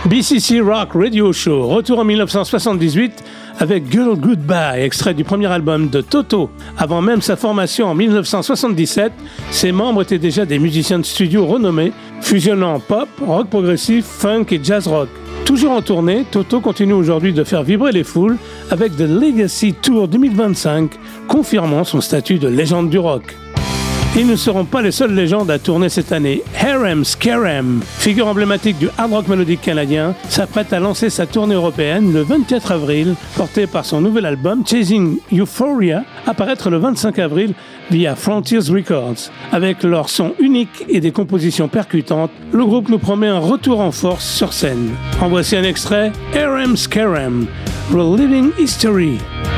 BCC Rock Radio Show, retour en 1978 avec Girl Goodbye, extrait du premier album de Toto. Avant même sa formation en 1977, ses membres étaient déjà des musiciens de studio renommés, fusionnant pop, rock progressif, funk et jazz rock. Toujours en tournée, Toto continue aujourd'hui de faire vibrer les foules avec The Legacy Tour 2025, confirmant son statut de légende du rock. Ils ne seront pas les seules légendes à tourner cette année. Harem Scarem, figure emblématique du hard rock mélodique canadien, s'apprête à lancer sa tournée européenne le 24 avril, portée par son nouvel album Chasing Euphoria, apparaître le 25 avril via Frontiers Records. Avec leur son unique et des compositions percutantes, le groupe nous promet un retour en force sur scène. En voici un extrait, Harem Scarem, Reliving History.